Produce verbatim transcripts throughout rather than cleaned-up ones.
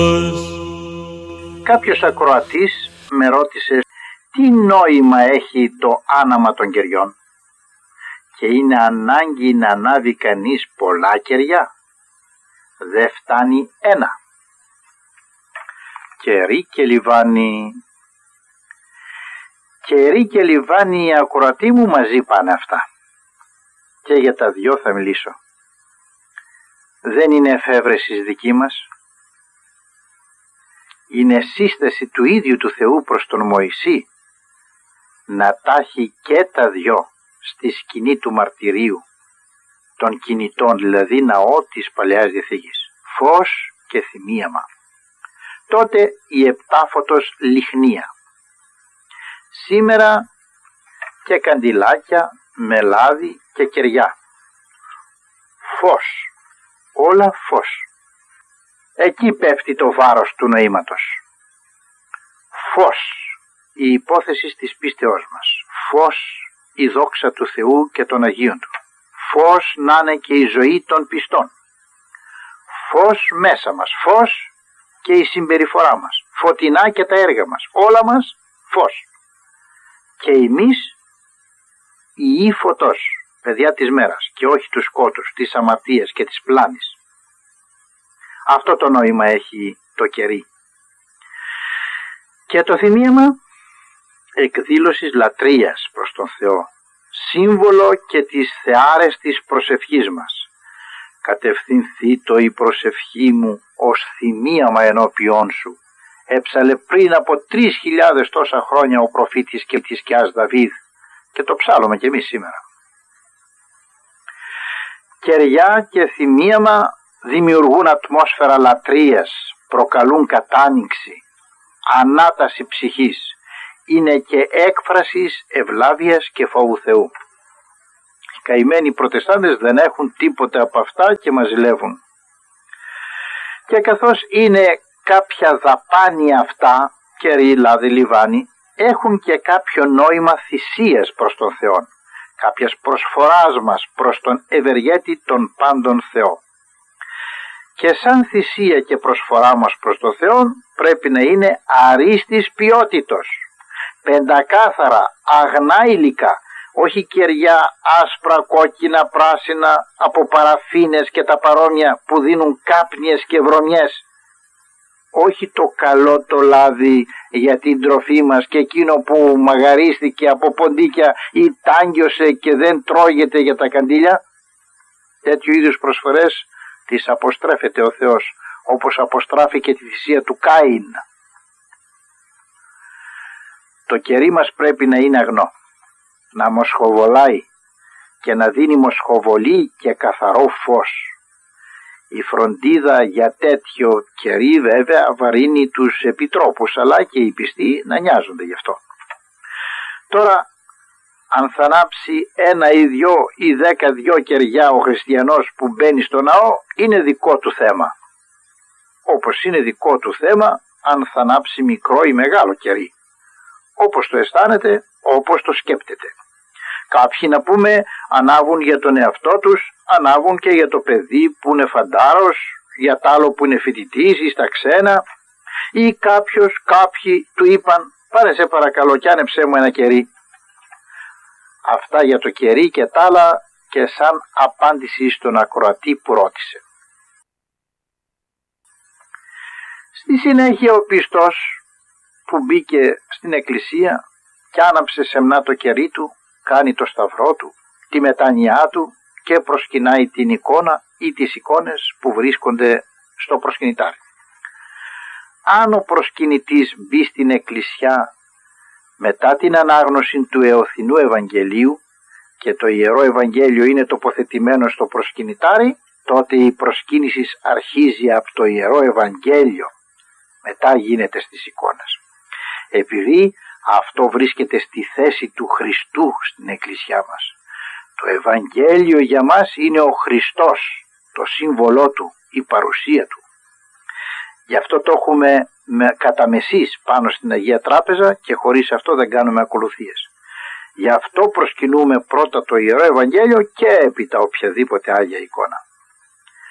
Κάποιος ακροατής με ρώτησε τι νόημα έχει το άναμα των κεριών και είναι ανάγκη να ανάβει κανείς πολλά κεριά. Δεν φτάνει ένα. Κερί και λιβάνι. Κερί και λιβάνι, οι ακροατοί μου, μαζί πάνε αυτά. Και για τα δυο θα μιλήσω. Δεν είναι εφεύρεση δική μας. Είναι σύσταση του ίδιου του Θεού προς τον Μωυσή να τάχει και τα δυο στη σκηνή του μαρτυρίου των κινητών, δηλαδή ναό της Παλαιάς Διαθήκης, φως και θυμίαμα. Τότε η επτάφωτος λιχνία. Σήμερα και καντιλάκια με λάδι και κεριά. Φως, όλα φως. Εκεί πέφτει το βάρος του νοήματος. Φως, η υπόθεση της πίστεώς μας. Φως, η δόξα του Θεού και των Αγίων Του. Φως να είναι και η ζωή των πιστών. Φως μέσα μας. Φως και η συμπεριφορά μας. Φωτεινά και τα έργα μας. Όλα μας φως. Και εμείς οι ή φωτός, παιδιά της μέρας και όχι του σκότους, της αμαρτίας και της πλάνης. Αυτό το νόημα έχει το κερί. Και το θυμίαμα εκδήλωσης λατρείας προς τον Θεό, σύμβολο και της θεάρεστης προσευχής μας. Κατευθυνθήτω η προσευχή μου ως θυμίαμα ενώπιόν σου, έψαλε πριν από τρεις χιλιάδες τόσα χρόνια ο προφήτης και της Κιάς Δαβίδ, και το ψάλλουμε κι εμείς σήμερα. Κεριά και θυμίαμα δημιουργούν ατμόσφαιρα λατρείας, προκαλούν κατάνοιξη, ανάταση ψυχής, είναι και έκφρασης ευλάβειας και φόβου Θεού. Οι καημένοι προτεστάντες δεν έχουν τίποτε από αυτά και μας ζηλεύουν. Και καθώς είναι κάποια δαπάνη αυτά, κερί, λάδι, λιβάνι, έχουν και κάποιο νόημα θυσίας προς τον Θεό, κάποιας προσφοράς μας προς τον ευεργέτη των πάντων Θεό. Και σαν θυσία και προσφορά μας προς τον Θεό πρέπει να είναι αρίστης ποιότητος, πεντακάθαρα, αγνά υλικά, όχι κεριά άσπρα, κόκκινα, πράσινα από παραφίνες και τα παρόμοια που δίνουν κάπνιες και βρωμιές. Όχι το καλό το λάδι για την τροφή μας και εκείνο που μαγαρίστηκε από ποντίκια ή τάγκιωσε και δεν τρώγεται για τα καντήλια. Τέτοιου είδους προσφορές τις αποστρέφεται ο Θεός, όπως αποστράφηκε τη θυσία του Κάιν. Το κερί μας πρέπει να είναι αγνό, να μοσχοβολάει και να δίνει μοσχοβολή και καθαρό φως. Η φροντίδα για τέτοιο κερί βέβαια βαρύνει τους επιτρόπους, αλλά και οι πιστοί να νοιάζονται γι' αυτό. Τώρα, αν θα ανάψει ένα ή δυο ή δέκα δυο κεριά ο χριστιανός που μπαίνει στο ναό, είναι δικό του θέμα. Όπως είναι δικό του θέμα αν θα ανάψει μικρό ή μεγάλο κερί. Όπως το αισθάνεται, όπως το σκέπτεται. Κάποιοι, να πούμε, ανάβουν για τον εαυτό τους, ανάβουν και για το παιδί που είναι φαντάρος, για τ' άλλο που είναι φοιτητής ή στα ξένα, ή κάποιος, κάποιοι του είπαν πάρε σε παρακαλώ κι άνεψέ μου ένα κερί. Αυτά για το κερί και τ' άλλα και σαν απάντηση στον ακροατή που ρώτησε. Στη συνέχεια ο πιστός που μπήκε στην εκκλησία και άναψε σεμνά το κερί του, κάνει το σταυρό του, τη μετάνοιά του και προσκυνάει την εικόνα ή τις εικόνες που βρίσκονται στο προσκυνητάρι. Αν ο προσκυνητής μπει στην εκκλησιά μετά την ανάγνωση του Εωθινού Ευαγγελίου και το Ιερό Ευαγγέλιο είναι τοποθετημένο στο προσκυνητάρι, τότε η προσκύνηση αρχίζει από το Ιερό Ευαγγέλιο, μετά γίνεται στις εικόνες. Επειδή αυτό βρίσκεται στη θέση του Χριστού στην εκκλησιά μας. Το Ευαγγέλιο για μας είναι ο Χριστός, το σύμβολό του, η παρουσία του. Γι' αυτό το έχουμε με, κατά μεσής πάνω στην Αγία Τράπεζα και χωρίς αυτό δεν κάνουμε ακολουθίες. Γι' αυτό προσκυνούμε πρώτα το Ιερό Ευαγγέλιο και έπειτα οποιαδήποτε Άγια εικόνα.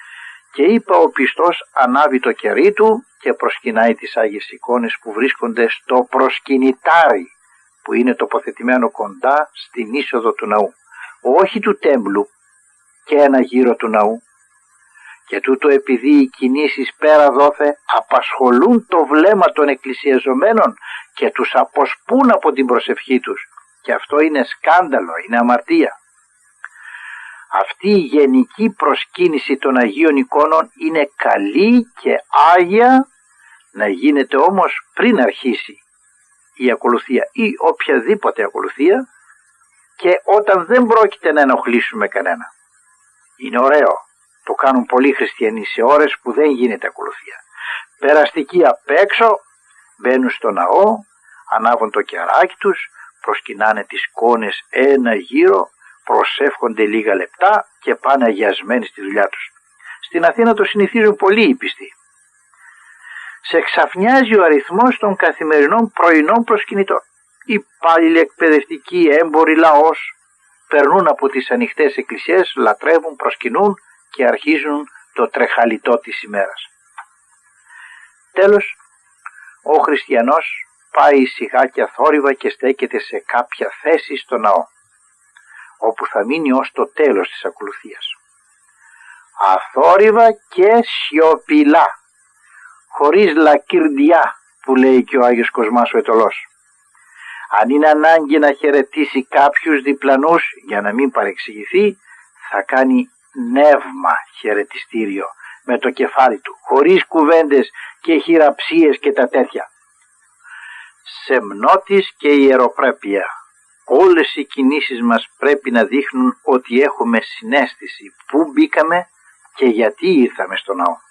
Και είπα ο πιστός ανάβει το κερί του και προσκυνάει τις Άγιες εικόνες που βρίσκονται στο προσκυνητάρι, που είναι τοποθετημένο κοντά στην είσοδο του ναού, όχι του τέμπλου, και ένα γύρο του ναού. Και τούτο επειδή οι κινήσεις πέρα δόθε απασχολούν το βλέμμα των εκκλησιαζομένων και τους αποσπούν από την προσευχή τους, και αυτό είναι σκάνδαλο, είναι αμαρτία. Αυτή η γενική προσκύνηση των Αγίων εικόνων είναι καλή και άγια, να γίνεται όμως πριν αρχίσει η ακολουθία ή οποιαδήποτε ακολουθία, και όταν δεν πρόκειται να ενοχλήσουμε κανένα. Είναι ωραίο, το κάνουν πολλοί χριστιανοί σε ώρες που δεν γίνεται ακολουθία. Περαστικοί απ' έξω, μπαίνουν στο ναό, ανάβουν το κεράκι τους, προσκυνάνε τις εικόνες ένα γύρο, προσεύχονται λίγα λεπτά και πάνε αγιασμένοι στη δουλειά τους. Στην Αθήνα το συνηθίζουν πολλοί οι πιστοί. Σε εξαφνιάζει ο αριθμός των καθημερινών πρωινών προσκυνητών. Οι υπάλληλοι εκπαιδευτικοί, έμποροι, λαός περνούν από τις ανοιχτές εκκλησίες, λατρεύουν, προσκυνούν και αρχίζουν το τρεχαλιτό της ημέρας. Τέλος, ο χριστιανός πάει σιγά και αθόρυβα και στέκεται σε κάποια θέση στο ναό, όπου θα μείνει ως το τέλος της ακολουθίας. Αθόρυβα και σιωπηλά, χωρίς λακυρδιά, που λέει και ο Άγιος Κοσμάς ο Αιτωλός. Αν είναι ανάγκη να χαιρετήσει κάποιους διπλανούς για να μην παρεξηγηθεί, θα κάνει νεύμα χαιρετιστήριο με το κεφάλι του, χωρίς κουβέντες και χειραψίες και τα τέτοια. Σεμνότης και ιεροπρέπεια. Όλες οι κινήσεις μας πρέπει να δείχνουν ότι έχουμε συναίσθηση πού μπήκαμε και γιατί ήρθαμε στο ναό.